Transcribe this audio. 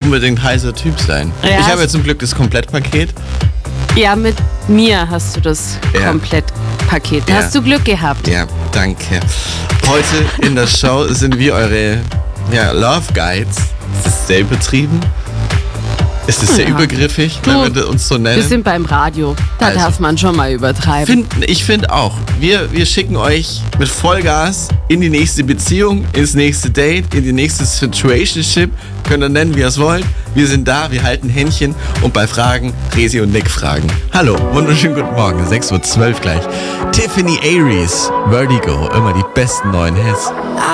unbedingt heißer Typ sein. Ja, ich habe ja zum Glück das Komplettpaket. Ja, mit mir hast du das Komplettpaket. Ja. Hast du Glück gehabt. Ja, danke. Heute in der Show sind wir eure Love Guides. Ist das sehr übertrieben? Ist das sehr übergriffig, wenn wir uns so nennen? Wir sind beim Radio. Da darf man schon mal übertreiben. Ich finde auch. Wir schicken euch mit Vollgas in die nächste Beziehung, ins nächste Date, in die nächste Situationship. Könnt ihr nennen, wie ihr es wollt. Wir sind da, wir halten Händchen und bei Fragen, Resi und Nick fragen. Hallo, wunderschönen guten Morgen, 6:12 Uhr gleich. Tiffany Aries, Vertigo, immer die besten neuen Hits.